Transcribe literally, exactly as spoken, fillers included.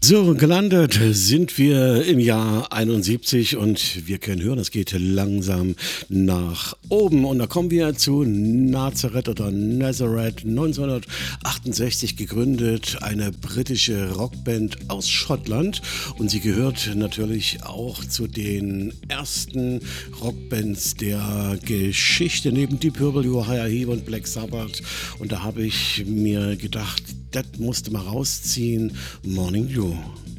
So, gelandet sind wir im Jahr einundsiebzig und wir können hören, es geht langsam nach oben. Und da kommen wir zu Nazareth oder Nazareth, neunzehnhundertachtundsechzig gegründet, eine britische Rockband aus Schottland. Und sie gehört natürlich auch zu den ersten Rockbands der Geschichte, neben Deep Purple, Uriah Heep und Black Sabbath. Und da habe ich mir gedacht, das musste mal rausziehen. Morning Dew.